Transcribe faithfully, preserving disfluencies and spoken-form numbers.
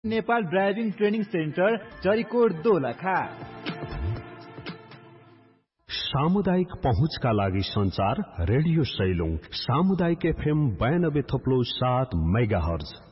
Nepal driving training centre जरीकोट Dolakha. सामुदायिक पहुँचका लागि संचार रेडियो सैलुङ सामुदायिक एफएम बयानब्बे थोप्लो सात मेगा हर्ज।